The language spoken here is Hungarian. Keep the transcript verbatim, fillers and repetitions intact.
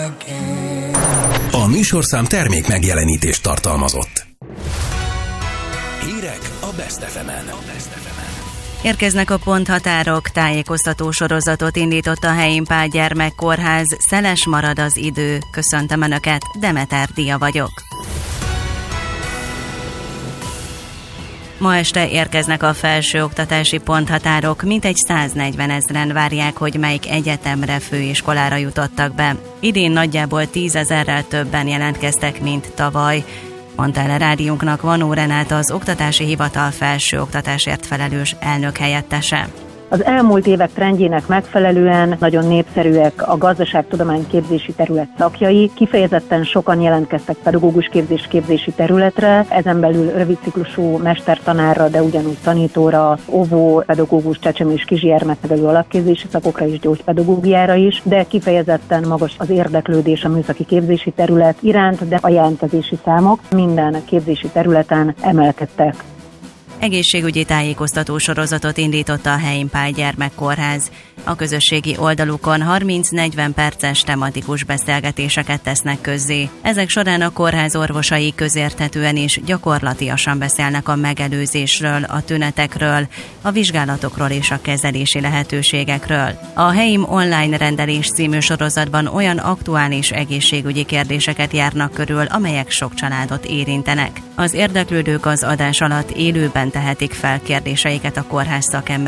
A műsorszám termék megjelenítést tartalmazott. Hírek a Best ef emen. Érkeznek a ponthatárok, tájékoztató sorozatot indított a Helyim-Pál Gyermekkórház, szeles marad az idő. Köszöntöm Önöket, Demeter Dia vagyok. Ma este érkeznek a felsőoktatási ponthatárok, mintegy száznegyven ezren várják, hogy melyik egyetemre, főiskolára jutottak be. Idén nagyjából tízezerrel többen jelentkeztek, mint tavaly. Mondta el a rádiónknak Vanó Renáta, az Oktatási Hivatal felsőoktatásért felelős elnök helyettese. Az elmúlt évek trendjének megfelelően nagyon népszerűek a gazdaságtudomány képzési terület szakjai, kifejezetten sokan jelentkeztek pedagógus képzés képzési területre, ezen belül rövidciklusú mestertanárra, de ugyanúgy tanítóra, óvó, pedagógus, csecsemő és kisgyermeknevelő alapképzési szakokra és gyógypedagógiára is, de kifejezetten magas az érdeklődés a műszaki képzési terület iránt, de a jelentkezési számok minden képzési területen emelkedtek. Egészségügyi tájékoztató sorozatot indított a Helyim-Pál Gyermekkórház. A közösségi oldalukon harminc-negyven perces tematikus beszélgetéseket tesznek közzé. Ezek során a kórház orvosai közérthetően és gyakorlatiasan beszélnek a megelőzésről, a tünetekről, a vizsgálatokról és a kezelési lehetőségekről. A Helyim online rendelés című sorozatban olyan aktuális egészségügyi kérdéseket járnak körül, amelyek sok családot érintenek. Az érdeklődők az adás alatt élőben tehetik fel kérdéseiket a kórház szakember